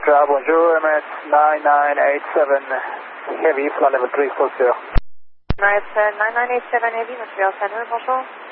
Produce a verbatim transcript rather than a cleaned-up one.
Montreal, bonjour, Emirates nine nine eight seven Heavy, flight level three four zero. Emirates nine nine eight seven Heavy, Montreal Center, bonjour.